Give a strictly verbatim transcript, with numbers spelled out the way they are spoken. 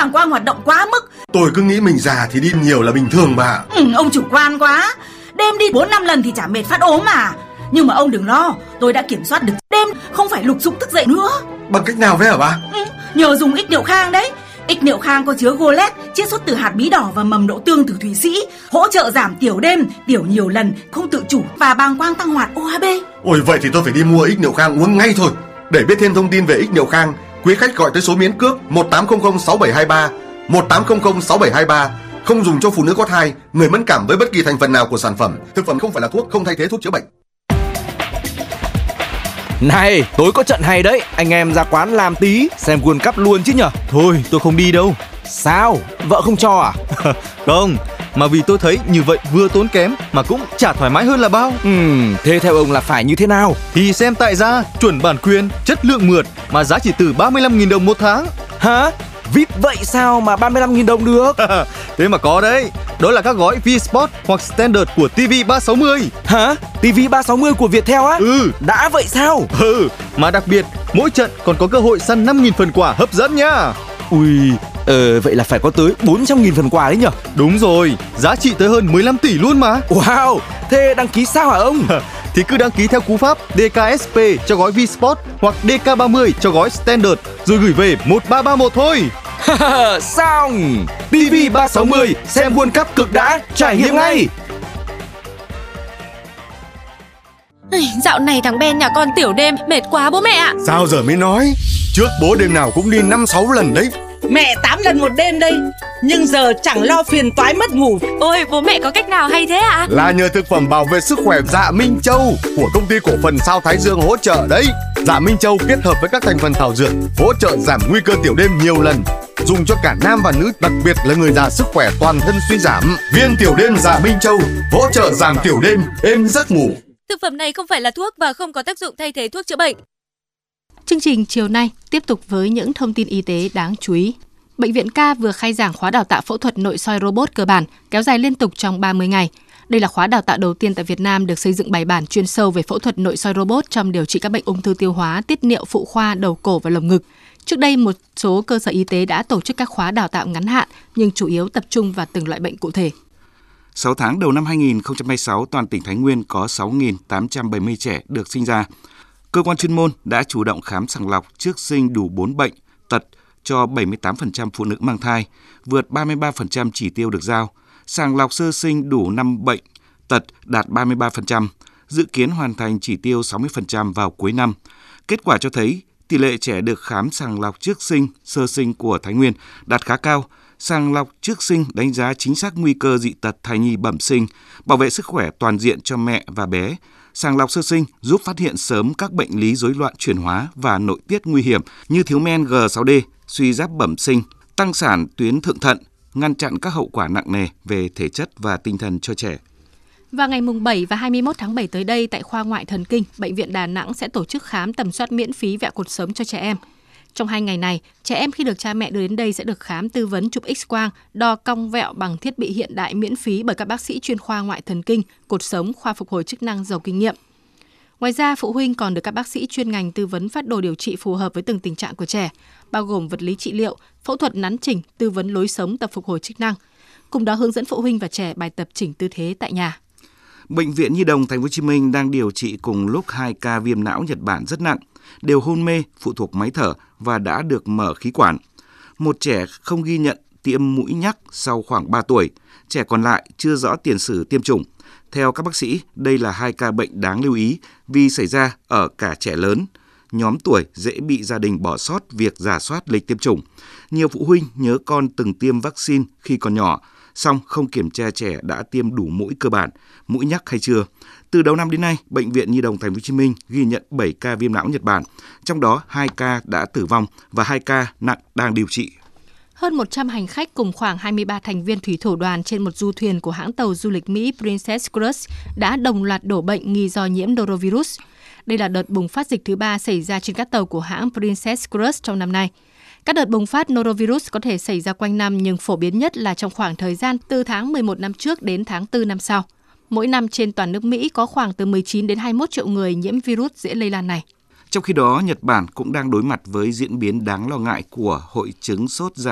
bàng quang hoạt động quá mức. Tôi cứ nghĩ mình già thì đi nhiều là bình thường mà. Ừ, ông chủ quan quá. Đêm đi bốn năm lần thì chả mệt phát ốm mà. Nhưng mà ông đừng lo, tôi đã kiểm soát được. Đêm không phải lục dục thức dậy nữa. Bằng cách nào vậy hả bà? Ừ, nhờ dùng ích niệu khang đấy. Ích niệu khang có chứa golet, chiết xuất từ hạt bí đỏ và mầm đậu tương từ Thụy Sĩ, hỗ trợ giảm tiểu đêm, tiểu nhiều lần, không tự chủ và bàng quang tăng hoạt o hát bê. Ôi vậy thì tôi phải đi mua ích niệu khang uống ngay thôi. Để biết thêm thông tin về ích niệu khang, quý khách gọi tới số miễn cước một tám không không sáu bảy hai ba, một tám không không sáu bảy hai ba. Không dùng cho phụ nữ có thai, người mẫn cảm với bất kỳ thành phần nào của sản phẩm. Thực phẩm không phải là thuốc, không thay thế thuốc chữa bệnh. Này, tối có trận hay đấy, anh em ra quán làm tí, xem World Cup luôn chứ nhở? Thôi, tôi không đi đâu. Sao? Vợ không cho à? Không, mà vì tôi thấy như vậy vừa tốn kém mà cũng chả thoải mái hơn là bao. Ừm, thế theo ông là phải như thế nào? Thì xem tại gia, chuẩn bản quyền, chất lượng mượt mà giá chỉ từ ba mươi lăm nghìn đồng một tháng. Hả? vê i pê vậy sao mà ba mươi lăm nghìn đồng được? Thế mà có đấy. Đó là các gói V-Sport hoặc Standard của ti vi ba sáu mươi. Hả? ti vi ba sáu mươi của Viettel á? Ừ. Đã vậy sao? Ừ, mà đặc biệt mỗi trận còn có cơ hội săn năm nghìn phần quà hấp dẫn nhá. Ui, ờ, vậy là phải có tới bốn trăm nghìn phần quà đấy nhở? Đúng rồi, giá trị tới hơn mười lăm tỷ luôn mà. Wow, thế đăng ký sao hả ông? Thì cứ đăng ký theo cú pháp đê ca ét pê cho gói V-Sport hoặc đê ca ba mươi cho gói Standard rồi gửi về một ba ba một thôi. Xong! ti vi ba sáu mươi xem World Cup cực đã, trải nghiệm ngay! Dạo này thằng Ben nhà con tiểu đêm mệt quá bố mẹ ạ. Sao giờ mới nói? Trước bố đêm nào cũng đi năm sáu lần đấy. Mẹ tám lần một đêm đây. Nhưng giờ chẳng lo phiền toái mất ngủ. Ôi bố mẹ có cách nào hay thế ạ? Là nhờ thực phẩm bảo vệ sức khỏe Dạ Minh Châu của công ty cổ phần Sao Thái Dương hỗ trợ đấy. Dạ Minh Châu kết hợp với các thành phần thảo dược hỗ trợ giảm nguy cơ tiểu đêm nhiều lần, dùng cho cả nam và nữ, đặc biệt là người già sức khỏe toàn thân suy giảm. Viên tiểu đêm Dạ Minh Châu hỗ trợ giảm tiểu đêm, êm giấc ngủ. Thực phẩm này không phải là thuốc và không có tác dụng thay thế thuốc chữa bệnh. Chương trình chiều nay tiếp tục với những thông tin y tế đáng chú ý. Bệnh viện K vừa khai giảng khóa đào tạo phẫu thuật nội soi robot cơ bản kéo dài liên tục trong ba mươi ngày. Đây là khóa đào tạo đầu tiên tại Việt Nam được xây dựng bài bản chuyên sâu về phẫu thuật nội soi robot trong điều trị các bệnh ung thư tiêu hóa, tiết niệu, phụ khoa, đầu cổ và lồng ngực. Trước đây, một số cơ sở y tế đã tổ chức các khóa đào tạo ngắn hạn nhưng chủ yếu tập trung vào từng loại bệnh cụ thể. sáu tháng đầu năm hai nghìn không trăm hai mươi sáu, toàn tỉnh Thái Nguyên có sáu nghìn tám trăm bảy mươi trẻ được sinh ra. Cơ quan chuyên môn đã chủ động khám sàng lọc trước sinh đủ bốn bệnh, tật cho bảy mươi tám phần trăm phụ nữ mang thai, vượt ba mươi ba phần trăm chỉ tiêu được giao. Sàng lọc sơ sinh đủ năm bệnh, tật đạt ba mươi ba phần trăm, dự kiến hoàn thành chỉ tiêu sáu mươi phần trăm vào cuối năm. Kết quả cho thấy tỷ lệ trẻ được khám sàng lọc trước sinh, sơ sinh của Thái Nguyên đạt khá cao. Sàng lọc trước sinh đánh giá chính xác nguy cơ dị tật thai nhi bẩm sinh, bảo vệ sức khỏe toàn diện cho mẹ và bé. Sàng lọc sơ sinh giúp phát hiện sớm các bệnh lý rối loạn chuyển hóa và nội tiết nguy hiểm như thiếu men G sáu D, suy giáp bẩm sinh, tăng sản tuyến thượng thận, ngăn chặn các hậu quả nặng nề về thể chất và tinh thần cho trẻ. Vào ngày bảy và hai mươi mốt tháng bảy tới đây, tại khoa ngoại thần kinh, Bệnh viện Đà Nẵng sẽ tổ chức khám tầm soát miễn phí vẹo cột sống cho trẻ em. Trong hai ngày này, trẻ em khi được cha mẹ đưa đến đây sẽ được khám, tư vấn, chụp X-quang, đo cong vẹo bằng thiết bị hiện đại miễn phí bởi các bác sĩ chuyên khoa ngoại thần kinh, cột sống, khoa phục hồi chức năng giàu kinh nghiệm. Ngoài ra, phụ huynh còn được các bác sĩ chuyên ngành tư vấn phác đồ điều trị phù hợp với từng tình trạng của trẻ, bao gồm vật lý trị liệu, phẫu thuật nắn chỉnh, tư vấn lối sống, tập phục hồi chức năng. Cùng đó hướng dẫn phụ huynh và trẻ bài tập chỉnh tư thế tại nhà. Bệnh viện Nhi đồng Thành phố Hồ Chí Minh đang điều trị cùng lúc hai ca viêm não Nhật Bản rất nặng, đều hôn mê, phụ thuộc máy thở và đã được mở khí quản. Một trẻ không ghi nhận tiêm mũi nhắc sau khoảng ba tuổi, trẻ còn lại chưa rõ tiền sử tiêm chủng. Theo các bác sĩ, đây là hai ca bệnh đáng lưu ý vì xảy ra ở cả trẻ lớn. Nhóm tuổi dễ bị gia đình bỏ sót việc rà soát lịch tiêm chủng. Nhiều phụ huynh nhớ con từng tiêm vaccine khi còn nhỏ, song không kiểm tra trẻ đã tiêm đủ mũi cơ bản, mũi nhắc hay chưa. Từ đầu năm đến nay, Bệnh viện Nhi đồng Thành phố Hồ Chí Minh ghi nhận bảy ca viêm não Nhật Bản, trong đó hai ca đã tử vong và hai ca nặng đang điều trị. Hơn một trăm hành khách cùng khoảng hai mươi ba thành viên thủy thủ đoàn trên một du thuyền của hãng tàu du lịch Mỹ Princess Cruises đã đồng loạt đổ bệnh nghi do nhiễm norovirus. Đây là đợt bùng phát dịch thứ ba xảy ra trên các tàu của hãng Princess Cruises trong năm nay. Các đợt bùng phát norovirus có thể xảy ra quanh năm nhưng phổ biến nhất là trong khoảng thời gian từ tháng mười một năm trước đến tháng tư năm sau. Mỗi năm trên toàn nước Mỹ có khoảng từ mười chín đến hai mươi mốt triệu người nhiễm virus dễ lây lan này. Trong khi đó, Nhật Bản cũng đang đối mặt với diễn biến đáng lo ngại của hội chứng sốt giảm